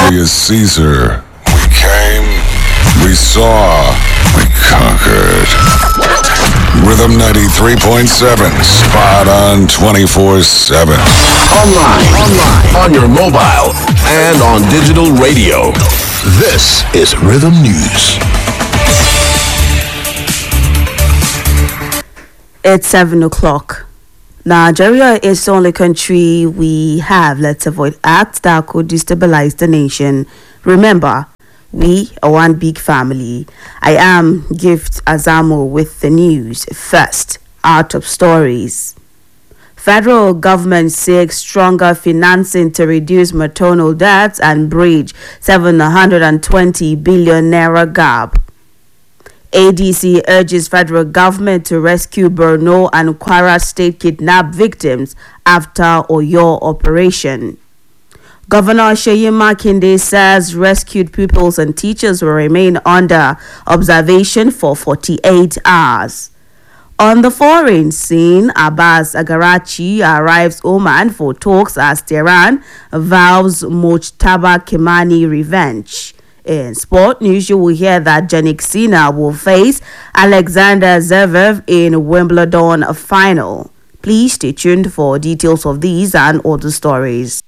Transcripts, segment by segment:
Julius Caesar. We came, we saw, we conquered. Rhythm 93.7, spot on 24/7. Online, on your mobile, and on digital radio. This is Rhythm News. It's 7 o'clock. Nigeria is the only country we have. Let's avoid acts that could destabilize the nation. Remember, we are one big family. I am Gift Azamo with the news. First, out of stories. Federal government seeks stronger financing to reduce maternal debts and bridge 720 billion naira gap. ADC urges federal government to rescue Borno and Kwara state kidnap victims after Oyo operation. Governor Seyi Makinde says rescued pupils and teachers will remain under observation for 48 hours. On the foreign scene, Abbas Agarachi arrives Oman for talks as Tehran vows Mojtaba Kemani revenge. In sport news, you will hear that Jannik Sinner will face Alexander Zverev in Wimbledon final. Please stay tuned for details of these and other stories.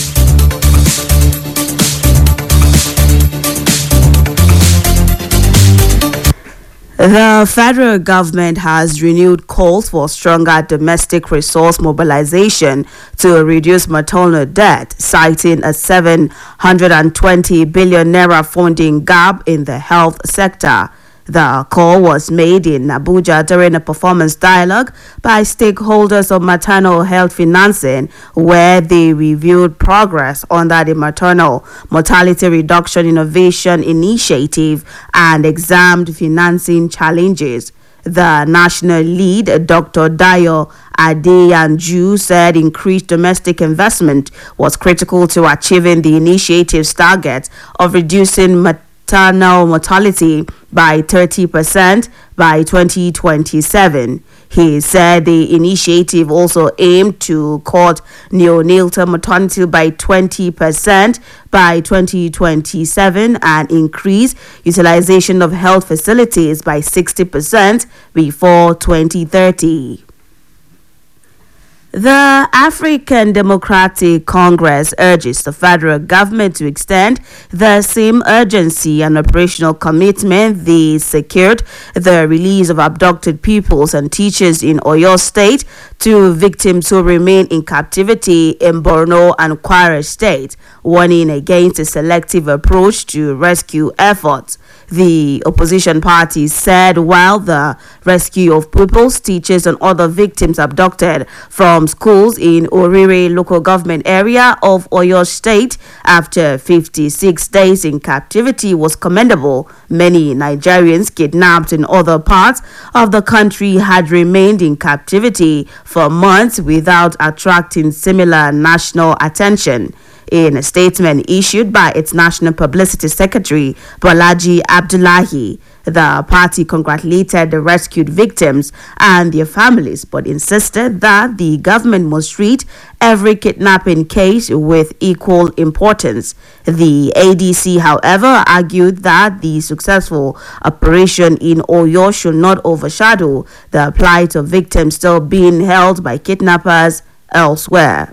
The federal government has renewed calls for stronger domestic resource mobilization to reduce maternal debt, citing a 720 billion naira funding gap in the health sector. The call was made in Abuja during a performance dialogue by stakeholders of maternal health financing, where they reviewed progress under the Maternal Mortality Reduction Innovation Initiative and examined financing challenges. The national lead, Dr. Dayo Adeyanju, said increased domestic investment was critical to achieving the initiative's target of reducing maternal mortality by 30% by 2027. He said the initiative also aimed to cut neonatal mortality by 20% by 2027 and increase utilization of health facilities by 60% before 2030. The African Democratic Congress urges the federal government to extend the same urgency and operational commitment they secured the release of abducted pupils and teachers in Oyo State to victims who remain in captivity in Borno and Kwara State, warning against a selective approach to rescue efforts. The opposition party said while the rescue of pupils, teachers, and other victims abducted from schools in Orire local government area of Oyo State after 56 days in captivity was commendable, many Nigerians kidnapped in other parts of the country had remained in captivity for months without attracting similar national attention. In a statement issued by its National Publicity Secretary, Bolaji Abdullahi, the party congratulated the rescued victims and their families, but insisted that the government must treat every kidnapping case with equal importance. The ADC, however, argued that the successful operation in Oyo should not overshadow the plight of victims still being held by kidnappers elsewhere.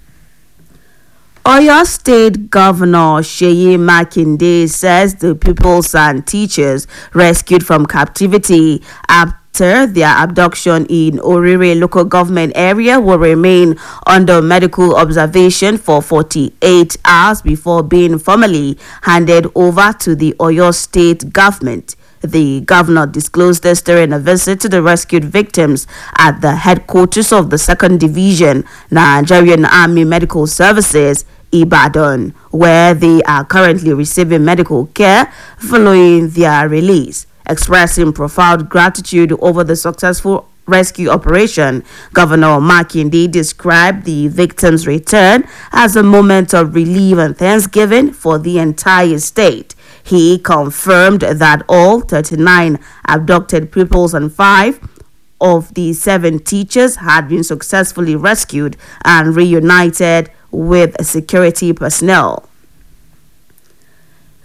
Oyo State Governor Seyi Makinde says the pupils and teachers rescued from captivity after their abduction in Orire local government area will remain under medical observation for 48 hours before being formally handed over to the Oyo State government. The governor disclosed this during a visit to the rescued victims at the headquarters of the 2nd Division Nigerian Army Medical Services, Ibadan, where they are currently receiving medical care following their release. Expressing profound gratitude over the successful rescue operation, Governor Makinde described the victims' return as a moment of relief and thanksgiving for the entire state. He confirmed that all 39 abducted pupils and 5 of the 7 teachers had been successfully rescued and reunited with security personnel.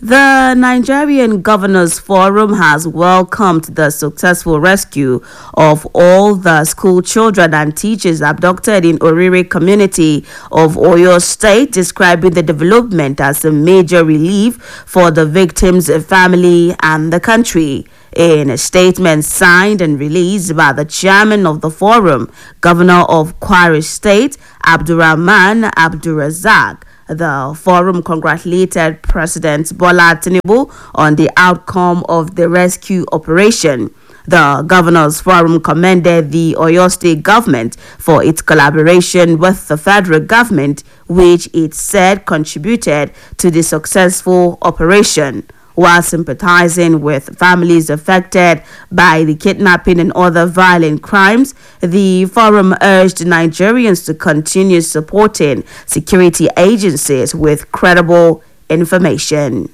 The Nigerian Governors Forum has welcomed the successful rescue of all the school children and teachers abducted in Orire community of Oyo State, describing the development as a major relief for the victims' family and the country. In a statement signed and released by the chairman of the forum, Governor of Kwara State, Abdurrahman Abdurrazak, the forum congratulated President Bola Tinubu on the outcome of the rescue operation. The Governors Forum commended the Oyo State government for its collaboration with the federal government, which it said contributed to the successful operation. While sympathizing with families affected by the kidnapping and other violent crimes, the forum urged Nigerians to continue supporting security agencies with credible information.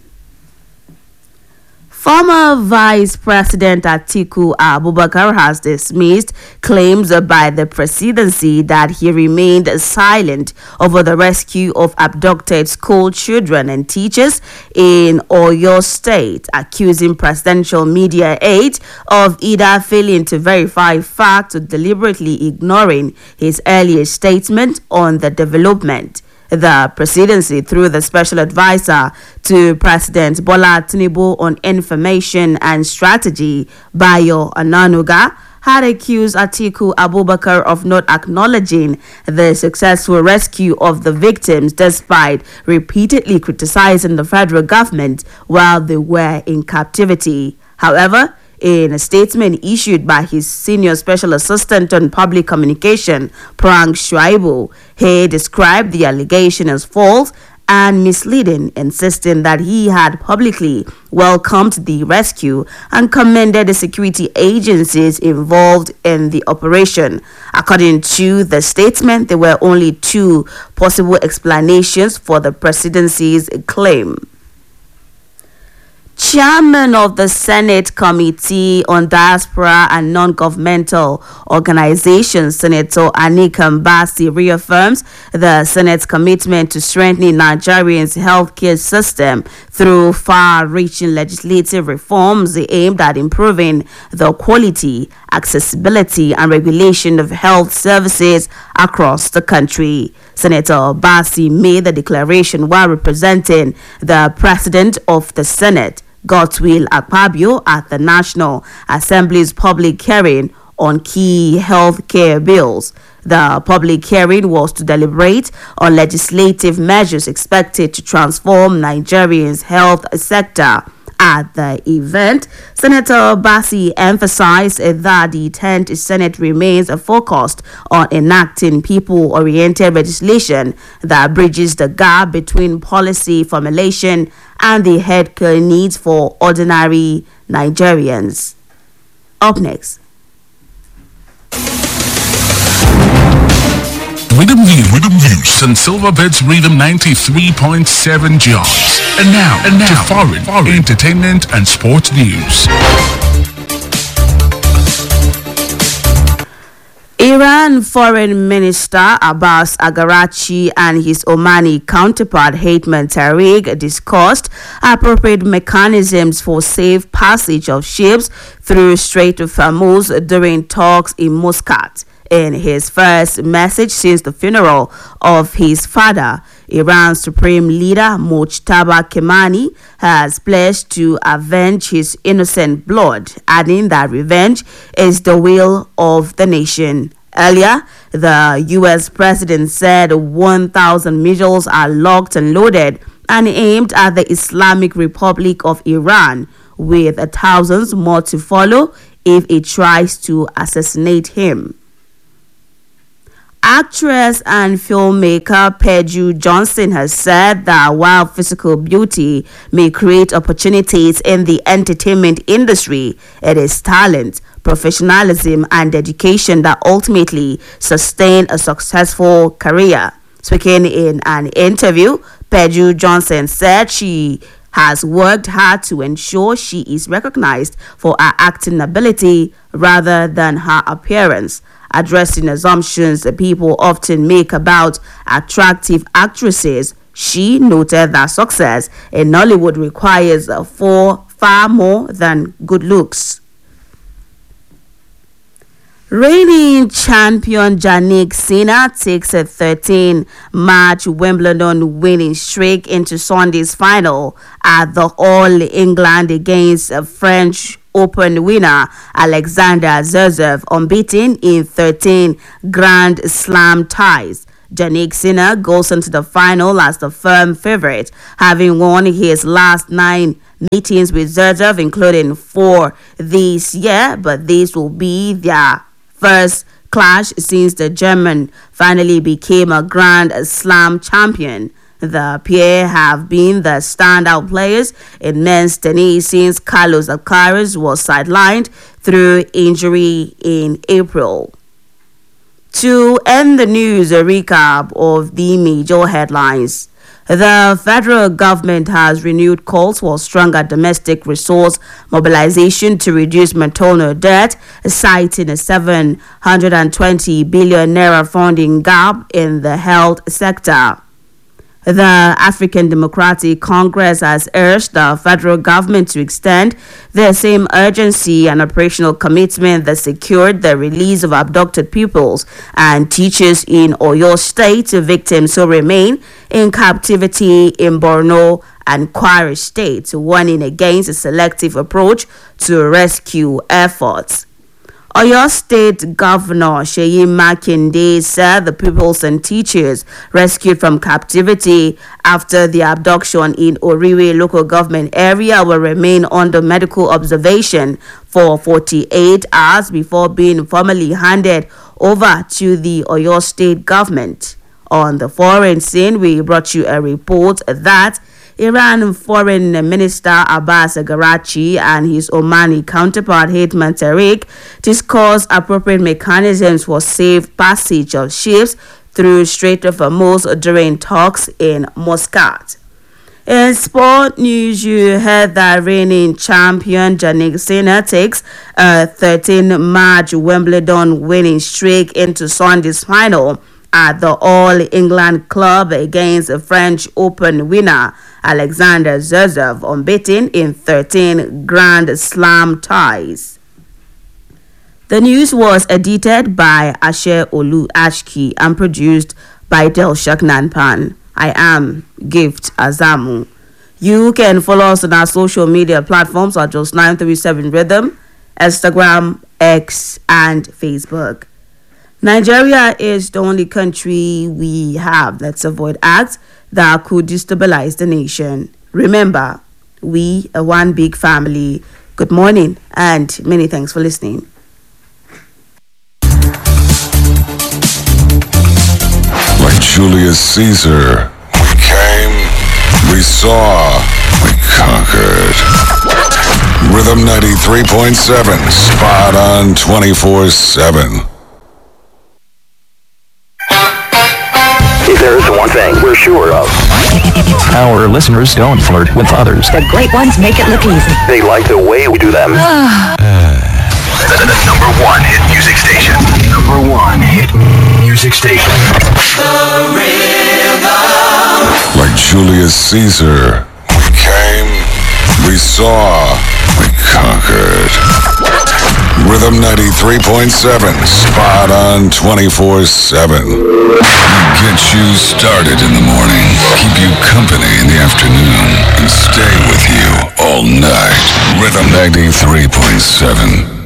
Former Vice President Atiku Abubakar has dismissed claims by the presidency that he remained silent over the rescue of abducted school children and teachers in Oyo State, accusing presidential media aides of either failing to verify facts or deliberately ignoring his earlier statement on the development. The presidency, through the special advisor to President Bola Tinubu on Information and Strategy, Bayo Ananuga, had accused Atiku Abubakar of not acknowledging the successful rescue of the victims despite repeatedly criticizing the federal government while they were in captivity. However, in a statement issued by his senior special assistant on public communication, Prang Shuaibu, he described the allegation as false and misleading, insisting that he had publicly welcomed the rescue and commended the security agencies involved in the operation. According to the statement, there were only two possible explanations for the presidency's claim. Chairman of the Senate Committee on Diaspora and Non-Governmental Organizations, Senator Anika Mbasi, reaffirms the Senate's commitment to strengthening Nigeria's healthcare system through far-reaching legislative reforms aimed at improving the quality, accessibility, and regulation of health services across the country. Senator Mbasi made the declaration while representing the President of the Senate, Godswill Akpabio, at the National Assembly's public hearing on key health care bills. The public hearing was to deliberate on legislative measures expected to transform Nigeria's health sector. At the event, Senator Mbasi emphasized that the 10th Senate remains focused on enacting people-oriented legislation that bridges the gap between policy formulation and the healthcare needs for ordinary Nigerians. Up next. Rhythm News and Silverbirds Rhythm 93.7 jobs. And now to foreign entertainment and sports news. Iran Foreign Minister Abbas Agarachi and his Omani counterpart Heytman Tariq discussed appropriate mechanisms for safe passage of ships through Strait of Hormuz during talks in Muscat. In his first message since the funeral of his father, Iran's supreme leader Mojtaba Khamenei has pledged to avenge his innocent blood, adding that revenge is the will of the nation. Earlier, the U.S. president said 1,000 missiles are locked and loaded and aimed at the Islamic Republic of Iran, with thousands more to follow if it tries to assassinate him. Actress and filmmaker Peju Johnson has said that while physical beauty may create opportunities in the entertainment industry, it is talent, professionalism, and dedication that ultimately sustain a successful career. Speaking in an interview, Peju Johnson said she has worked hard to ensure she is recognized for her acting ability rather than her appearance. Addressing assumptions that people often make about attractive actresses, She noted that success in Nollywood requires far more than good looks. Reigning champion Jannik Sinner takes a 13-match Wimbledon winning streak into Sunday's final at the All England against French Open winner Alexander Zverev, unbeaten in 13 Grand Slam ties. Jannik Sinner goes into the final as the firm favorite, having won his last 9 meetings with Zverev, including 4 this year, but this will be their first clash since the German finally became a Grand Slam champion. The pair have been the standout players in men's tennis since Carlos Alcaraz was sidelined through injury in April. To end the news, a recap of the major headlines. The federal government has renewed calls for stronger domestic resource mobilization to reduce maternal debt, citing a 720 billion naira funding gap in the health sector. The African Democratic Congress has urged the federal government to extend the same urgency and operational commitment that secured the release of abducted pupils and teachers in Oyo State, victims who remain in captivity in Borno and Kwara State, warning against a selective approach to rescue efforts. Oyo State Governor Seyi Makinde said the pupils and teachers rescued from captivity after the abduction in Oriwe local government area will remain under medical observation for 48 hours before being formally handed over to the Oyo State government. On the foreign scene, we brought you a report that Iran Foreign Minister Abbas Garachi and his Omani counterpart Hithman Tariq discussed appropriate mechanisms for safe passage of ships through Strait of Hormuz during talks in Muscat. In sport news, you heard that reigning champion Jannik Sinner takes a 13-match Wimbledon winning streak into Sunday's final at the All England Club against the French Open winner Alexander Zverev, unbeaten in 13 Grand Slam ties. The news was edited by Ashe Olu Ashki and produced by Del Shaknanpan. I am Gift Azamu. You can follow us on our social media platforms at just 937 Rhythm, Instagram, X, and Facebook. Nigeria is the only country we have. Let's avoid acts that could destabilize the nation. Remember, we are one big family. Good morning and many thanks for listening. Like Julius Caesar, we came, we saw, we conquered. Rhythm 93.7, spot on 24/7. If there is one thing we're sure of, our listeners don't flirt with others. The great ones make it look easy. they like the way we do them. The number one hit music station. Number one hit music station. Like Julius Caesar, we came, we saw, we conquered. Rhythm 93.7, spot on 24/7. Get you started in the morning, keep you company in the afternoon, and stay with you all night. Rhythm 93.7.